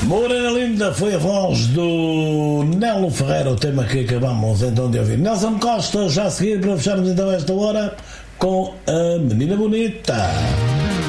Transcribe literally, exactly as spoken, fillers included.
Morena Linda foi a voz do Nelo Ferreira, o tema que acabamos então de ouvir. Nelson Costa, já a seguir, para fecharmos então esta hora com a Menina Bonita.